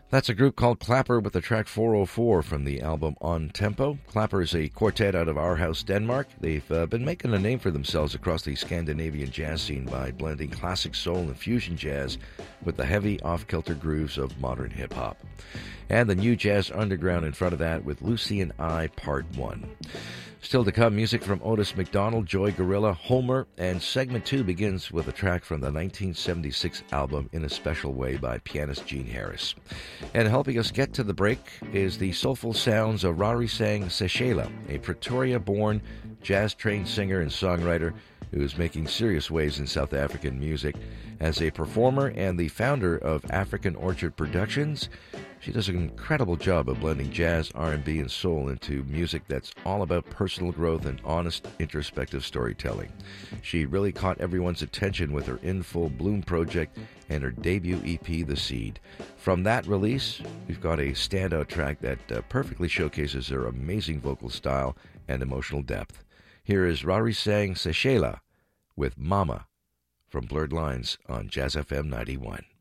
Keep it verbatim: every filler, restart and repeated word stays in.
That's a group called Clapper with the track four oh four from the album On Tempo. Clapper is a quartet out of Aarhus, Denmark. They've uh, been making a name for themselves across the Scandinavian jazz scene by blending classic soul and fusion jazz with the heavy, off-kilter grooves of modern hip-hop. And the new Jazz Underground in front of that with Lucy and I Part one. Still to come, music from Otis McDonald, Joy Gorilla, Homer, and segment two begins with a track from the nineteen seventy-six album In a Special Way by pianist Gene Harris. And helping us get to the break is the soulful sounds of Rarisang Sechela, a Pretoria-born, jazz-trained singer and songwriter who is making serious waves in South African music. As a performer and the founder of African Orchard Productions, she does an incredible job of blending jazz, R and B, and soul into music that's all about personal growth and honest, introspective storytelling. She really caught everyone's attention with her In Full Bloom project and her debut E P, The Seed. From that release, we've got a standout track that uh, perfectly showcases her amazing vocal style and emotional depth. Here is Rarisang Sechela with Mama from Blurred Lines on Jazz F M ninety-one.